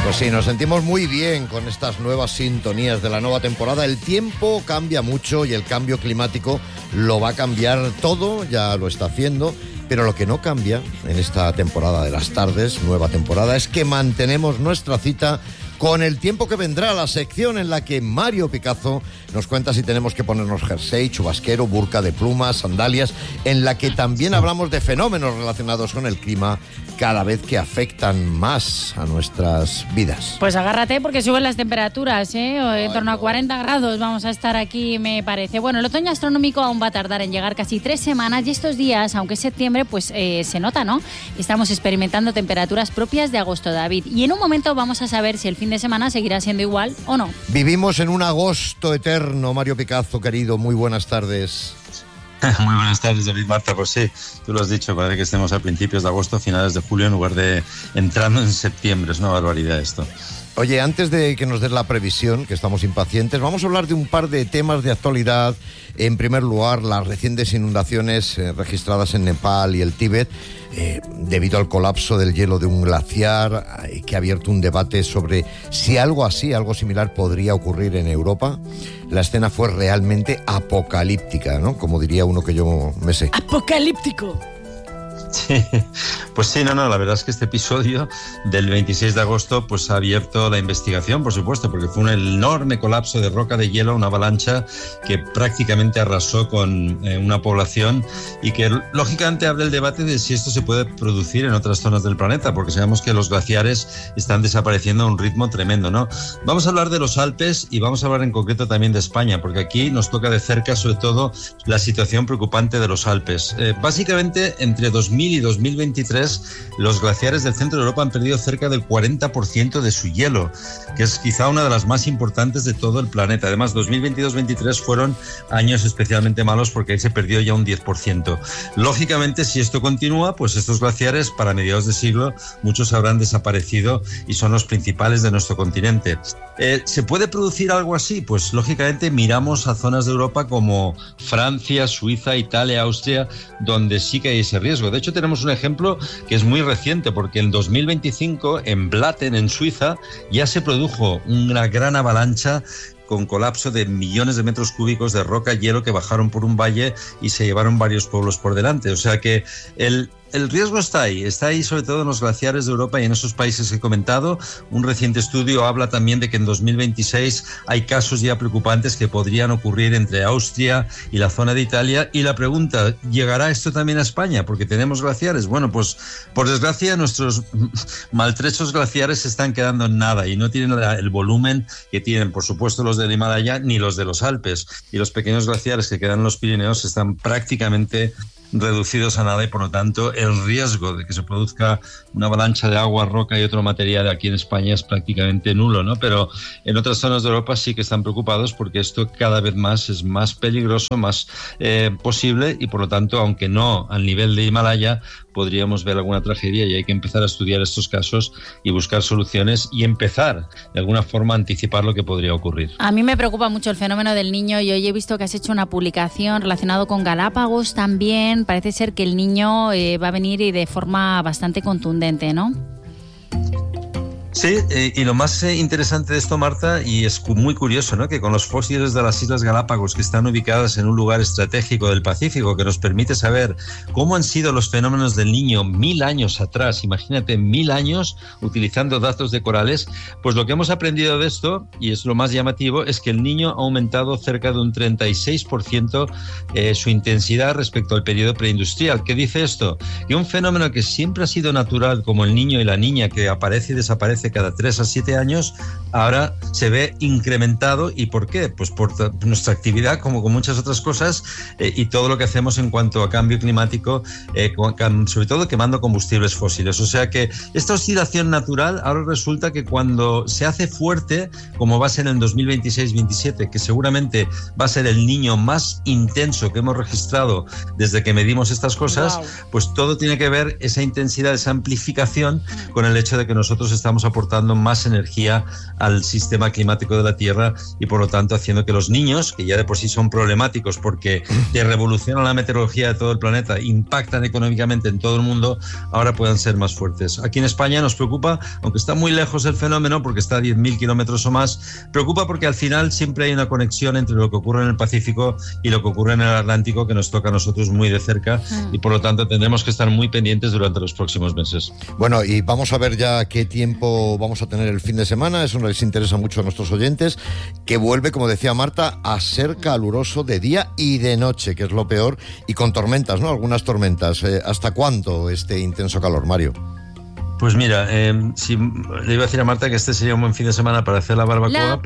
Pues sí, nos sentimos muy bien con estas nuevas sintonías de la nueva temporada. El tiempo cambia mucho y el cambio climático lo va a cambiar todo, ya lo está haciendo. Pero lo que no cambia en esta temporada de las tardes, nueva temporada, es que mantenemos nuestra cita con el tiempo que vendrá, la sección en la que Mario Picazo nos cuenta si tenemos que ponernos jersey, chubasquero, burka de plumas, sandalias, en la que también hablamos de fenómenos relacionados con el clima cada vez que afectan más a nuestras vidas. Pues agárrate porque suben las temperaturas, en torno a 40 grados vamos a estar aquí, me parece. Bueno, el otoño astronómico aún va a tardar en llegar, casi 3 semanas, y estos días, aunque es septiembre, pues se nota, ¿no? Estamos experimentando temperaturas propias de agosto, David, y en un momento vamos a saber si el fin de semana seguirá siendo igual o no. Vivimos en un agosto eterno, Mario Picazo, querido, muy buenas tardes. Muy buenas tardes, David, Marta. Pues sí, tú lo has dicho, parece que estemos a principios de agosto, finales de julio, en lugar de entrando en septiembre. Es una barbaridad esto. Oye, antes de que nos des la previsión, que estamos impacientes, vamos a hablar de un par de temas de actualidad. En primer lugar, las recientes inundaciones registradas en Nepal y el Tíbet, debido al colapso del hielo de un glaciar, que ha abierto un debate sobre si algo así, algo similar, podría ocurrir en Europa. La escena fue realmente apocalíptica, ¿no? Como diría uno que yo me sé. ¡Apocalíptico! Sí, pues sí, no, la verdad es que este episodio del 26 de agosto pues ha abierto la investigación, por supuesto, porque fue un enorme colapso de roca de hielo, una avalancha que prácticamente arrasó con una población y que lógicamente abre el debate de si esto se puede producir en otras zonas del planeta, porque sabemos que los glaciares están desapareciendo a un ritmo tremendo, ¿no? Vamos a hablar de los Alpes y vamos a hablar en concreto también de España, porque aquí nos toca de cerca sobre todo la situación preocupante de los Alpes. Básicamente, entre 2000 y 2023, los glaciares del centro de Europa han perdido cerca del 40% de su hielo, que es quizá una de las más importantes de todo el planeta. Además, 2022-23 fueron años especialmente malos porque ahí se perdió ya un 10%. Lógicamente, si esto continúa, pues estos glaciares para mediados de siglo, muchos habrán desaparecido y son los principales de nuestro continente. ¿Se puede producir algo así? Pues lógicamente miramos a zonas de Europa como Francia, Suiza, Italia, Austria, donde sí que hay ese riesgo. De hecho, tenemos un ejemplo que es muy reciente, porque en 2025 en Blatten, en Suiza, ya se produjo una gran avalancha con colapso de millones de metros cúbicos de roca y hielo que bajaron por un valle y se llevaron varios pueblos por delante. O sea que el riesgo está ahí sobre todo en los glaciares de Europa y en esos países que he comentado. Un reciente estudio habla también de que en 2026 hay casos ya preocupantes que podrían ocurrir entre Austria y la zona de Italia. Y la pregunta, ¿llegará esto también a España? Porque tenemos glaciares. Bueno, pues por desgracia nuestros maltrechos glaciares se están quedando en nada y no tienen el volumen que tienen, por supuesto, los del Himalaya ni los de los Alpes. Y los pequeños glaciares que quedan en los Pirineos están prácticamente reducidos a nada y por lo tanto el riesgo de que se produzca una avalancha de agua, roca y otro material aquí en España es prácticamente nulo, ¿no? Pero en otras zonas de Europa sí que están preocupados porque esto cada vez más es más peligroso, más posible y por lo tanto, aunque no al nivel de Himalaya, podríamos ver alguna tragedia y hay que empezar a estudiar estos casos y buscar soluciones y empezar de alguna forma a anticipar lo que podría ocurrir. A mí me preocupa mucho el fenómeno del niño y hoy he visto que has hecho una publicación relacionada con Galápagos también. Parece ser que el niño va a venir y de forma bastante contundente, ¿no? Sí, y lo más interesante de esto, Marta, y es muy curioso, ¿no?, que con los fósiles de las Islas Galápagos, que están ubicadas en un lugar estratégico del Pacífico, que nos permite saber cómo han sido los fenómenos del Niño 1000 años atrás, imagínate, 1000 años utilizando datos de corales, pues lo que hemos aprendido de esto, y es lo más llamativo, es que el Niño ha aumentado cerca de un 36% su intensidad respecto al periodo preindustrial. ¿Qué dice esto? Que un fenómeno que siempre ha sido natural, como el niño y la niña, que aparece y desaparece cada 3 a 7 años, ahora se ve incrementado. ¿Y por qué? Pues por nuestra actividad, como con muchas otras cosas, y todo lo que hacemos en cuanto a cambio climático, sobre todo quemando combustibles fósiles. O sea que esta oscilación natural ahora resulta que cuando se hace fuerte, como va a ser en el 2026-27, que seguramente va a ser el Niño más intenso que hemos registrado desde que medimos estas cosas, pues todo tiene que ver, esa intensidad, esa amplificación, con el hecho de que nosotros estamos aportando más energía al sistema climático de la Tierra y por lo tanto haciendo que los niños, que ya de por sí son problemáticos porque te revolucionan la meteorología de todo el planeta, impactan económicamente en todo el mundo, ahora puedan ser más fuertes. Aquí en España nos preocupa, aunque está muy lejos el fenómeno porque está a 10.000 kilómetros o más, preocupa porque al final siempre hay una conexión entre lo que ocurre en el Pacífico y lo que ocurre en el Atlántico, que nos toca a nosotros muy de cerca y por lo tanto tendremos que estar muy pendientes durante los próximos meses. Bueno, y vamos a ver ya qué tiempo vamos a tener el fin de semana. Eso les interesa mucho a nuestros oyentes, que vuelve, como decía Marta, a ser caluroso de día y de noche, que es lo peor, y con tormentas, ¿no? Algunas tormentas. ¿Hasta cuándo este intenso calor, Mario? Pues mira, si, le iba a decir a Marta que este sería un buen fin de semana para hacer la barbacoa,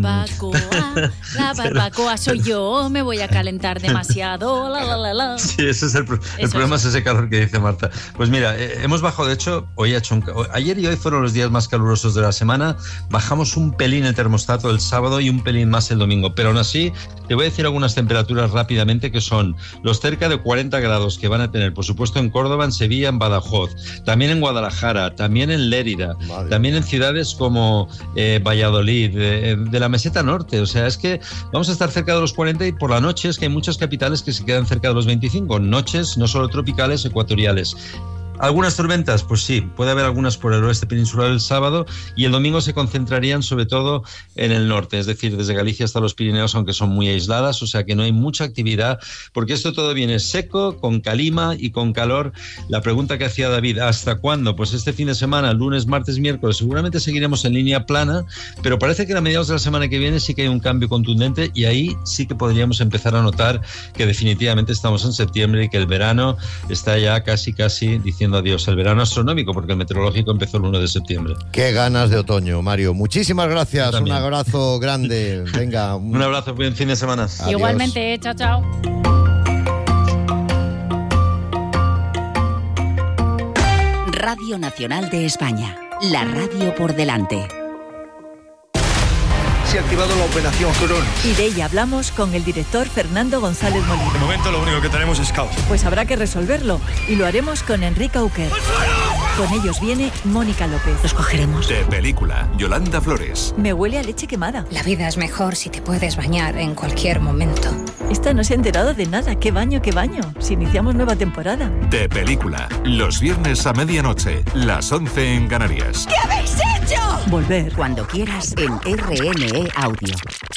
La barbacoa soy yo, me voy a calentar demasiado, Sí, ese es el problema, es ese calor que dice Marta. Pues mira, hemos bajado, de hecho, ayer y hoy fueron los días más calurosos de la semana, bajamos un pelín el termostato el sábado y un pelín más el domingo, pero aún así te voy a decir algunas temperaturas rápidamente que son los cerca de 40 grados que van a tener, por supuesto, en Córdoba, en Sevilla, en Badajoz, también en Guadalajara, también en Lérida, también en ciudades como Valladolid, de la meseta norte. O sea, es que vamos a estar cerca de los 40 y por la noche es que hay muchas capitales que se quedan cerca de los 25, noches no solo tropicales, ecuatoriales. ¿Algunas tormentas? Pues sí, puede haber algunas por el oeste peninsular el sábado y el domingo se concentrarían sobre todo en el norte, es decir, desde Galicia hasta los Pirineos, aunque son muy aisladas, o sea que no hay mucha actividad, porque esto todo viene seco, con calima y con calor. La pregunta que hacía David, ¿hasta cuándo? Pues este fin de semana, lunes, martes, miércoles, seguramente seguiremos en línea plana, pero parece que a mediados de la semana que viene sí que hay un cambio contundente y ahí sí que podríamos empezar a notar que definitivamente estamos en septiembre y que el verano está ya casi diciendo adiós, el verano astronómico, porque el meteorológico empezó el 1 de septiembre. Qué ganas de otoño, Mario. Muchísimas gracias, un abrazo grande. Venga. Un abrazo, buen fin de semana. Adiós. Igualmente, chao, chao. Radio Nacional de España, la radio por delante. Se ha activado la operación Cronos. Y de ella hablamos con el director Fernando González Molina. De momento lo único que tenemos es caos. Pues habrá que resolverlo y lo haremos con Enrique Auquer. Con ellos viene Mónica López. Los cogeremos. De película, Yolanda Flores. Me huele a leche quemada. La vida es mejor si te puedes bañar en cualquier momento. Esta no se ha enterado de nada. ¿Qué baño, qué baño? Si iniciamos nueva temporada. De película, los viernes a medianoche, las 11 en Canarias. ¿Qué habéis hecho? Volver. Cuando quieras en RNE Audio.